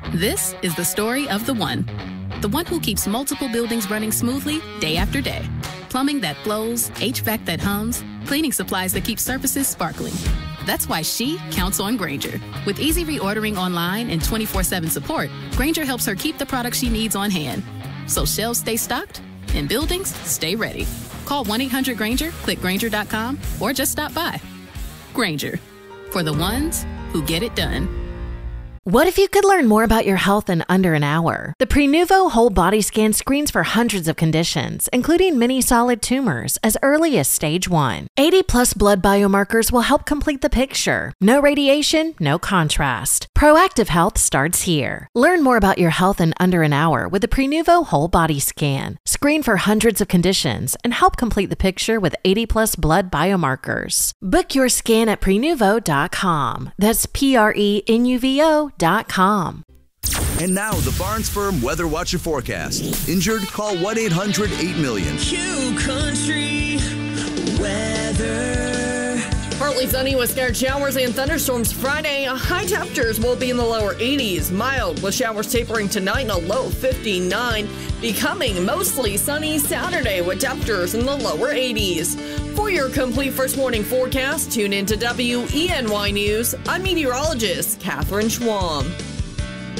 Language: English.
This is the story of the one who keeps multiple buildings running smoothly day after day. Plumbing that flows, HVAC that hums, cleaning supplies that keep surfaces sparkling. That's why she counts on Grainger. With easy reordering online and 24/7 support, Grainger helps her keep the products she needs on hand. So shelves stay stocked and buildings stay ready. Call 1-800-GRAINGER, click Grainger.com, or just stop by. Grainger, for the ones who get it done. What if you could learn more about your health in under an hour? The Prenuvo Whole Body Scan screens for hundreds of conditions, including many solid tumors, as early as stage 1. 80-plus blood biomarkers will help complete the picture. No radiation, no contrast. Proactive health starts here. Learn more about your health in under an hour with the Prenuvo Whole Body Scan. Screen for hundreds of conditions and help complete the picture with 80-plus blood biomarkers. Book your scan at Prenuvo.com. That's Prenuvo.com. And now, the Barnes Firm Weather Watcher forecast. Injured? Call 1-800-8-million. Q Country weather. Partly sunny with scattered showers and thunderstorms Friday. High temperatures will be in the lower 80s. Mild with showers tapering tonight and a low 59. Becoming mostly sunny Saturday with temperatures in the lower 80s. For your complete first morning forecast, tune in to WENY News. I'm meteorologist Catherine Schwam.